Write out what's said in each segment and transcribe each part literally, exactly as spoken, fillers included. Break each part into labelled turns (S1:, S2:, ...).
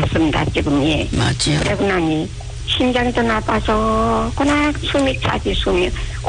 S1: 나왔습니다, 지금, 예.
S2: 맞지요.
S1: 그러고 나니, 심장도 나빠서, 그나 숨이 차지, 숨이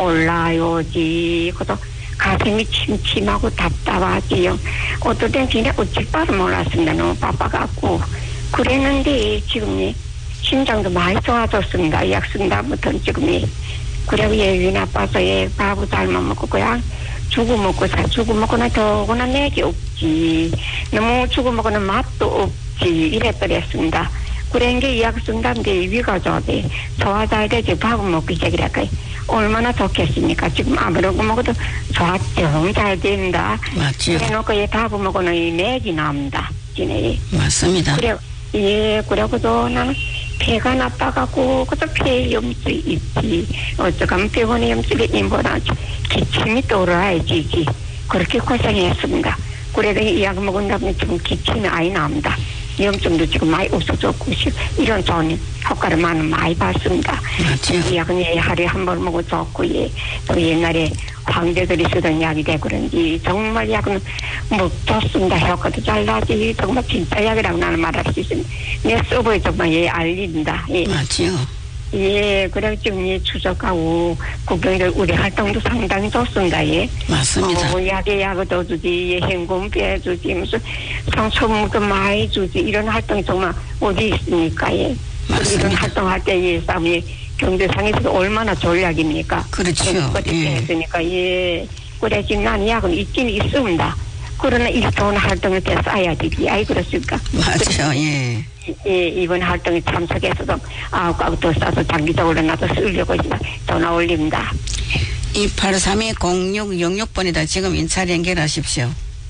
S1: 올라요지. 그것도 가슴이 침침하고 답답하지요. 어떨 땐 진짜 어찌 바를 몰랐습니다. 너무 바빠갖고. 그랬는데, 지금, 심장도 많이 좋아졌습니다. 약 쓴 다음부터는 지금, 그리고 얘기 나빠서 얘 밥을 잘못 먹고 그냥 죽어 먹고 사 죽어 먹고는 더구나 내기 없지. 너무 죽어 먹고는 맛도 없지. 이래버렸습니다. 그런 게 약 쓴다는데 위가 좋대. 좋아져야 되지. 밥을 먹기 시작이랄까. 얼마나 좋겠습니까? 지금 아무런 거 먹어도 좋았죠. 잘 된다.
S2: 맞죠.
S1: 그래놓고 얘 밥을 먹고는 이 내기 납니다. 지네.
S2: 맞습니다.
S1: 그래, 예, 그러고도 나는 배가 나빠갖고, 그것도 폐 염수 있지. 어쩌면 병원에 염수가 임보다 기침이 떠올라야지. 그렇게 고생했습니다. 그래도 이 약 먹은 다음에 지금 기침이 아예 납니다. 염증도 지금 많이 없어졌고, 이런 좋은 효과를 많이, 많이 봤습니다.
S2: 맞죠.
S1: 이 약은 예, 하루에 한 번 먹어 좋고, 예, 또 옛날에 황제들이 쓰던 약이 돼 그런지, 정말 약은 뭐 좋습니다. 효과도 잘 나지. 정말 진짜 약이라고 나는 말할 수 있습니다. 내 서버에 정말 예, 알린다. 예.
S2: 맞죠.
S1: 예, 그래 지금 예, 추적하고 국경들 우리 활동도 상당히 좋습니다. 예.
S2: 맞습니다.
S1: 어, 약에 약을 더 주지, 예, hen금비 주지, 무슨 상처물도 많이 주지, 이런 활동이 정말 어디 있습니까? 예.
S2: 맞습니다.
S1: 이런 활동할 때 예, 싸움이 경제상에서도 얼마나 전략입니까?
S2: 그렇죠.
S1: 그렇게
S2: 예.
S1: 했으니까 예. 그래 지금 난 약은 있긴 있습니다. 그러나 이 좋은 활동을 때 써야 되지. 아이 그렇습니까?
S2: 맞죠. 예.
S1: 예, 이번 활동에 참석해서도 아홉 가구 더 싸서 장기적으로 나도 쓰려고 있지만 전화 올립니다.
S2: 이팔삼이 공육육육 번이다. 지금 인차 연결하십시오.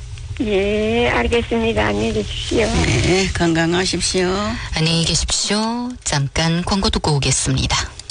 S1: 예, 알겠습니다. 안녕히 계십시오.
S2: 네, 건강하십시오.
S3: 안녕히 계십시오. 잠깐 광고 듣고 오겠습니다.